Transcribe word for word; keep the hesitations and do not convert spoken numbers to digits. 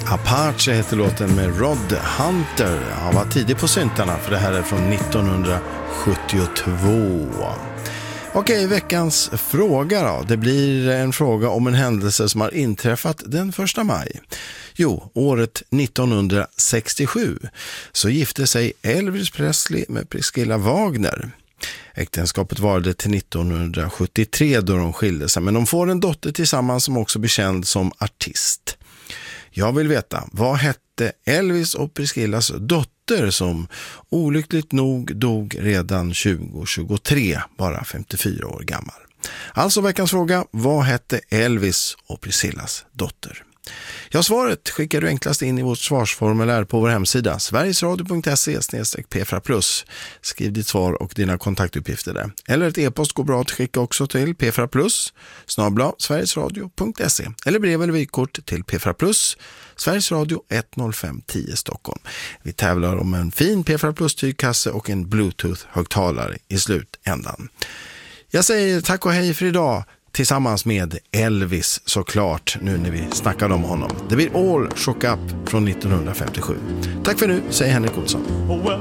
Apache heter låten med Rod Hunter. Han var tidig på syntarna, för det här är från nittonhundrasjuttiotvå. Okej, veckans fråga då. Det blir en fråga om en händelse som har inträffat den första maj. Jo, året nittonhundrasextiosju så gifte sig Elvis Presley med Priscilla Wagner. Äktenskapet varade till nittonhundrasjuttiotre då de skilde sig, men de får en dotter tillsammans som också blir känd som artist. Jag vill veta, vad hette Elvis och Priscillas dotter som olyckligt nog dog redan tjugo tjugotre, bara femtiofyra år gammal? Alltså veckans fråga, vad hette Elvis och Priscillas dotter? Ja, svaret skickar du enklast in i vårt svarsformulär på vår hemsida sverigesradio punkt se snedstreck p fyra plus. Skriv ditt svar och dina kontaktuppgifter där. Eller ett e-post går bra att skicka också till p fyra plus snabel-a sverigesradio punkt se. Eller brev eller vykort till p fyra plus Sveriges Radio ett noll fem tio Stockholm. Vi tävlar om en fin P fyra plus tygkasse och en Bluetooth-högtalare i slutändan. Jag säger tack och hej för idag. Tillsammans med Elvis såklart, nu när vi snackade om honom. Det blir All Shook Up från nittonhundrafemtiosju. Tack för nu, säger Henrik Olsson.